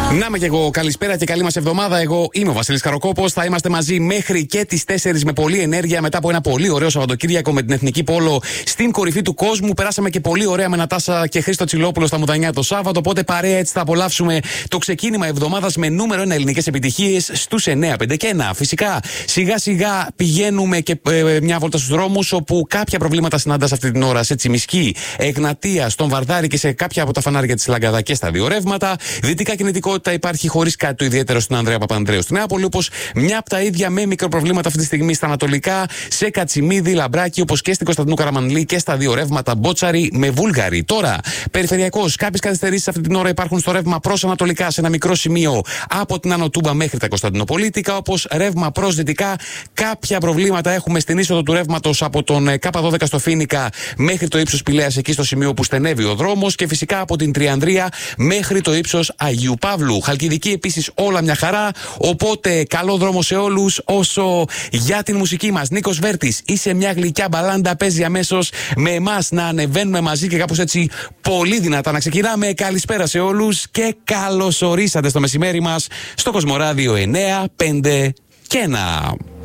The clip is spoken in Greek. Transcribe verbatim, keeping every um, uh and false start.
Να είμαι και εγώ. Καλησπέρα και καλή μας εβδομάδα. Εγώ είμαι ο Βασίλης Καροκόπος. Θα είμαστε μαζί μέχρι και τις τέσσερις με πολλή ενέργεια μετά από ένα πολύ ωραίο Σαββατοκύριακο με την Εθνική Πόλο στην κορυφή του κόσμου. Περάσαμε και πολύ ωραία με Νατάσα και Χρήστο Τσιλόπουλο στα Μουδανιά το Σάββατο. Οπότε παρέα έτσι θα απολαύσουμε το ξεκίνημα εβδομάδας με νούμερο ένα ελληνικές επιτυχίες στους εννιά πέντε και ένα. Φυσικά σιγά σιγά πηγαίνουμε και ε, μια βόλτα στους δρόμους όπου κάποια προβλήματα συνάντας αυτή την ώρα σε Τσιμισκή, Εγνατία, στον Βαρδάρη και σε κάποια από τα φανάρια της Λαγκαδά και στα δύο ρεύματα. Δυτικά κινητικότητα υπάρχει χωρίς κάτι το ιδιαίτερο στον Ανδρέα Παπανδρέου στην Νεάπολη, όπως μια από τα ίδια με μικροπροβλήματα αυτή τη στιγμή στα ανατολικά, σε Κατσιμίδη, Λαμπράκι, όπως και στην Κωνσταντινού Καραμανλή και στα δύο ρεύματα Μπότσαρη με Βούλγαρη. Τώρα, περιφερειακώς, κάποιες καθυστερήσεις αυτή την ώρα υπάρχουν στο ρεύμα προς ανατολικά σε ένα μικρό σημείο από την Άνω Τούμπα μέχρι τα Κωνσταντινοπολίτικα, όπως ρεύμα προς δυτικά. Κάποια προβλήματα έχουμε στην είσοδο του ρεύματος από τον Κάπα δώδεκα στο Φοίνικα μέχρι το ύψος Πηλαίας, εκεί στο σημείο που στενεύει ο δρόμος, και φυσικά από την Τριανδρία μέχρι το ύψος Αγίου Παύλου. Χαλκιδική επίσης όλα μια χαρά. Οπότε καλό δρόμο σε όλους. Όσο για την μουσική μας, Νίκος Βέρτης, είσαι μια γλυκιά μπαλάντα, παίζει αμέσως με εμάς να ανεβαίνουμε μαζί και κάπως έτσι πολύ δυνατά να ξεκινάμε. Καλησπέρα σε όλους και καλώς ορίσατε στο μεσημέρι μας στο Κοσμοράδιο εννιά πέντε και ένα.